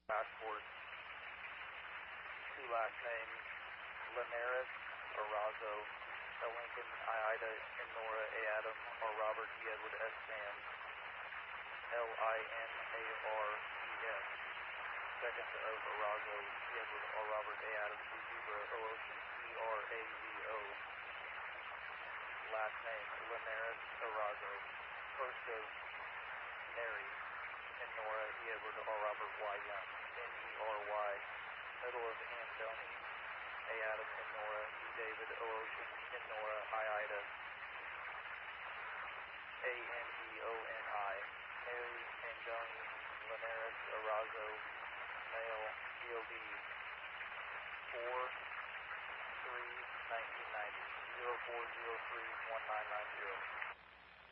passport. Two last names, Linares Arazo, L. Lincoln, I. Ida, and Nora A. Adam, or Robert E. Edward S. Sands, L-I-N-A-R-E-S. Second of Arazo, E. Edward, or Robert A. Adams, Z. Zebra, O. Ocean, E-R-A-Z-O. Last name, Linares Arazo. First of Mary and Nora E. Edward, or Robert Y. Young, N-E-R-Y. Middle of Andoni, A. Adam and Nora, E. David, O. Ocean, and Nora, I. Ida, A-N-E-O-N-I. Mary Andoni Linares Arazo, male, DOB 4/3/1990, 0403-1990.